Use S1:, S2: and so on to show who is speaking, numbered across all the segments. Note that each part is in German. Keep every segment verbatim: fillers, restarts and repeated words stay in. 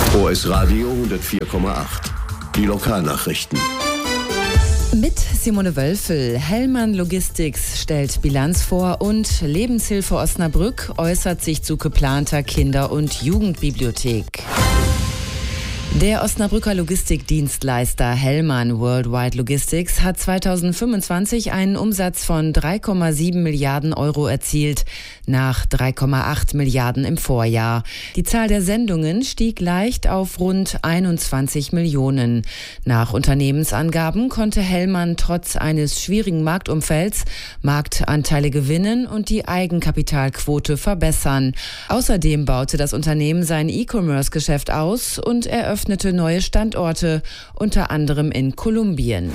S1: O S Radio hundertvier Komma acht. Die Lokalnachrichten.
S2: Mit Simone Wölfel. Hellmann Logistics stellt Bilanz vor und Lebenshilfe Osnabrück äußert sich zu geplanter Kinder- und Jugendbibliothek. Der Osnabrücker Logistikdienstleister Hellmann Worldwide Logistics hat zweitausendfünfundzwanzig einen Umsatz von drei Komma sieben Milliarden Euro erzielt, nach drei Komma acht Milliarden im Vorjahr. Die Zahl der Sendungen stieg leicht auf rund einundzwanzig Millionen. Nach Unternehmensangaben konnte Hellmann trotz eines schwierigen Marktumfelds Marktanteile gewinnen und die Eigenkapitalquote verbessern. Außerdem baute das Unternehmen sein E-Commerce-Geschäft aus und eröffnete öffnete neue Standorte, unter anderem in Kolumbien.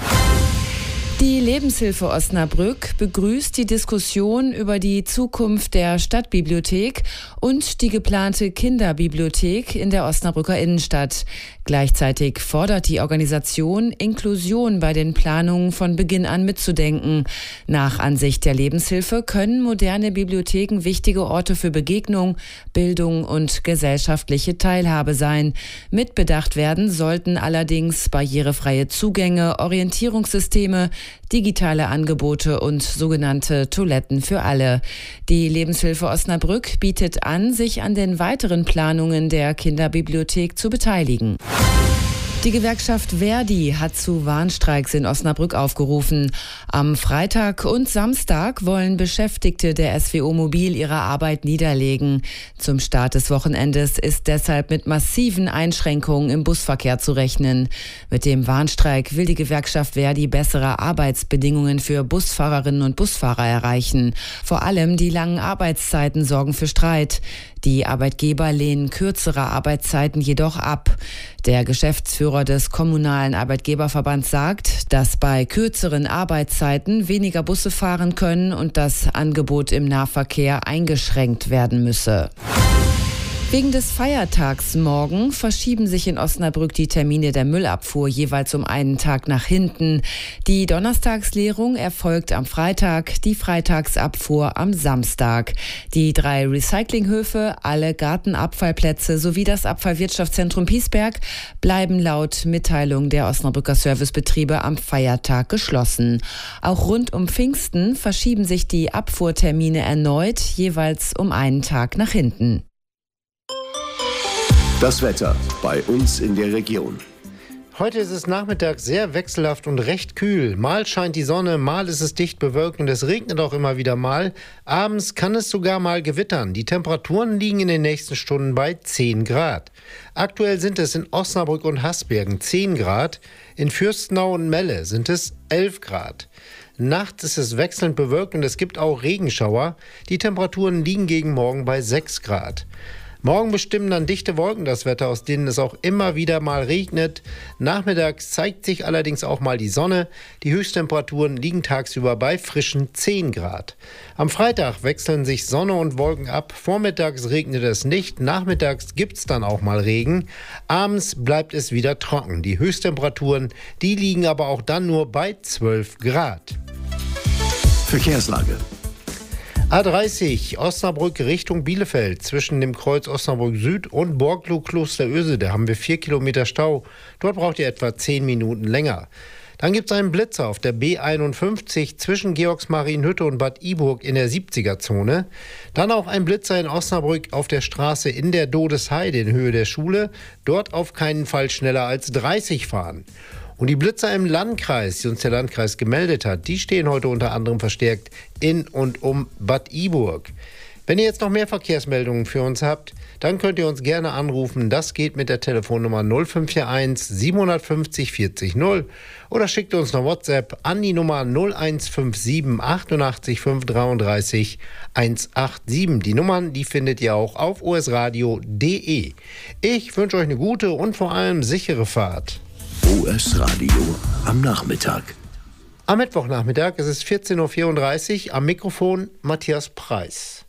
S2: Die Lebenshilfe Osnabrück begrüßt die Diskussion über die Zukunft der Stadtbibliothek und die geplante Kinderbibliothek in der Osnabrücker Innenstadt. Gleichzeitig fordert die Organisation, Inklusion bei den Planungen von Beginn an mitzudenken. Nach Ansicht der Lebenshilfe können moderne Bibliotheken wichtige Orte für Begegnung, Bildung und gesellschaftliche Teilhabe sein. Mitbedacht werden sollten allerdings barrierefreie Zugänge, Orientierungssysteme, digitale Angebote und sogenannte Toiletten für alle. Die Lebenshilfe Osnabrück bietet an, sich an den weiteren Planungen der Kinderbibliothek zu beteiligen. Die Gewerkschaft ver.di hat zu Warnstreiks in Osnabrück aufgerufen. Am Freitag und Samstag wollen Beschäftigte der S W O Mobil ihre Arbeit niederlegen. Zum Start des Wochenendes ist deshalb mit massiven Einschränkungen im Busverkehr zu rechnen. Mit dem Warnstreik will die Gewerkschaft ver.di bessere Arbeitsbedingungen für Busfahrerinnen und Busfahrer erreichen. Vor allem die langen Arbeitszeiten sorgen für Streit. Die Arbeitgeber lehnen kürzere Arbeitszeiten jedoch ab. Der Geschäftsführer des Kommunalen Arbeitgeberverbands sagt, dass bei kürzeren Arbeitszeiten weniger Busse fahren können und das Angebot im Nahverkehr eingeschränkt werden müsse. Wegen des Feiertags morgen verschieben sich in Osnabrück die Termine der Müllabfuhr jeweils um einen Tag nach hinten. Die Donnerstagsleerung erfolgt am Freitag, die Freitagsabfuhr am Samstag. Die drei Recyclinghöfe, alle Gartenabfallplätze sowie das Abfallwirtschaftszentrum Piesberg bleiben laut Mitteilung der Osnabrücker Servicebetriebe am Feiertag geschlossen. Auch rund um Pfingsten verschieben sich die Abfuhrtermine erneut, jeweils um einen Tag nach hinten.
S1: Das Wetter bei uns in der Region.
S3: Heute ist es nachmittags sehr wechselhaft und recht kühl. Mal scheint die Sonne, mal ist es dicht bewölkt und es regnet auch immer wieder mal. Abends kann es sogar mal gewittern. Die Temperaturen liegen in den nächsten Stunden bei zehn Grad. Aktuell sind es in Osnabrück und Hasbergen zehn Grad. In Fürstenau und Melle sind es elf Grad. Nachts ist es wechselnd bewölkt und es gibt auch Regenschauer. Die Temperaturen liegen gegen morgen bei sechs Grad. Morgen bestimmen dann dichte Wolken das Wetter, aus denen es auch immer wieder mal regnet. Nachmittags zeigt sich allerdings auch mal die Sonne. Die Höchsttemperaturen liegen tagsüber bei frischen zehn Grad. Am Freitag wechseln sich Sonne und Wolken ab. Vormittags regnet es nicht. Nachmittags gibt es dann auch mal Regen. Abends bleibt es wieder trocken. Die Höchsttemperaturen, die liegen aber auch dann nur bei zwölf Grad.
S1: Verkehrslage.
S3: A dreißig Osnabrück Richtung Bielefeld zwischen dem Kreuz Osnabrück Süd und Borglow-Klosteröse. Da haben wir vier Kilometer Stau. Dort braucht ihr etwa zehn Minuten länger. Dann gibt es einen Blitzer auf der B einundfünfzig zwischen Georgsmarienhütte und Bad Iburg in der siebziger-Zone. Dann auch ein Blitzer in Osnabrück auf der Straße in der Dodesheide in Höhe der Schule. Dort auf keinen Fall schneller als dreißig fahren. Und die Blitzer im Landkreis, die uns der Landkreis gemeldet hat, die stehen heute unter anderem verstärkt in und um Bad Iburg. Wenn ihr jetzt noch mehr Verkehrsmeldungen für uns habt, dann könnt ihr uns gerne anrufen. Das geht mit der Telefonnummer null fünf vier eins sieben fünf null vierzig null oder schickt uns eine WhatsApp an die Nummer null eins fünf sieben achtundachtzig fünf dreiunddreißig hundertsiebenundachtzig. Die Nummern, die findet ihr auch auf o s radio punkt d e. Ich wünsche euch eine gute und vor allem sichere Fahrt.
S1: O S Radio am Nachmittag.
S3: Am Mittwochnachmittag ist es vierzehn Uhr vierunddreißig. Am Mikrofon Matthias Preis.